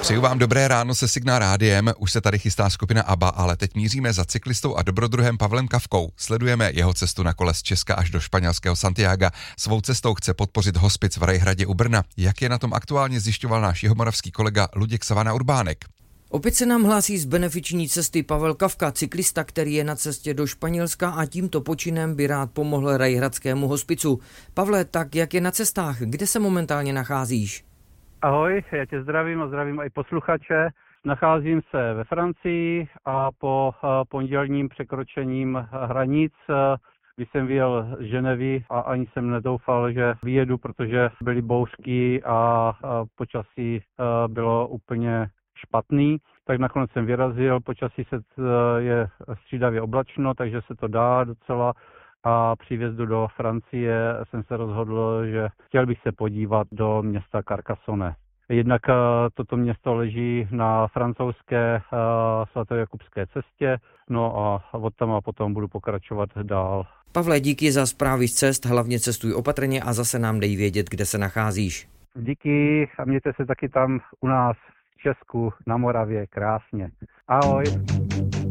Přeju vám dobré ráno se Signál rádiem, už se tady chystá skupina ABBA, ale teď míříme za cyklistou a dobrodruhem Pavlem Kafkou. Sledujeme jeho cestu na kole z Česka až do španělského Santiaga. Svou cestou chce podpořit hospic v Rajhradě u Brna. Jak je na tom aktuálně, zjišťoval náš jihomoravský kolega Luděk Savana Urbánek. Opět se nám hlásí z benefiční cesty Pavel Kafka, cyklista, který je na cestě do Španělska a tímto počinem by rád pomohl Rajhradskému hospicu. Pavle, tak jak je na cestách? Kde se momentálně nacházíš? Ahoj, já tě zdravím a zdravím i posluchače. Nacházím se ve Francii a po pondělním překročením hranic, když jsem vyjel z Ženevy a ani jsem nedoufal, že vyjedu, protože byly bouřky a počasí bylo úplně špatný, tak nakonec jsem vyrazil, počasí je střídavě oblačno, takže se to dá docela a při vjezdu do Francie jsem se rozhodl, že chtěl bych se podívat do města Carcassonne. Jednak toto město leží na francouzské svatojakubské cestě, no a od tam a potom budu pokračovat dál. Pavle, díky za zprávy z cest, hlavně cestuj opatrně a zase nám dej vědět, kde se nacházíš. Díky a mějte se taky tam u nás v Česku na Moravě krásně. Ahoj.